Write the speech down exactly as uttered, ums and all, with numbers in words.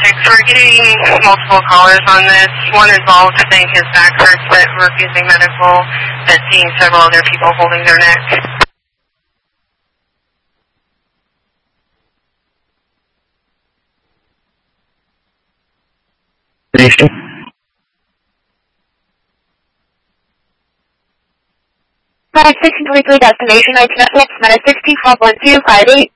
six, we're getting multiple callers on this. One involved saying his back hurts, but refusing medical, but seeing several other people holding their neck. Destination. five six three three destination, I T F X minus sixteen twelve one two five eight.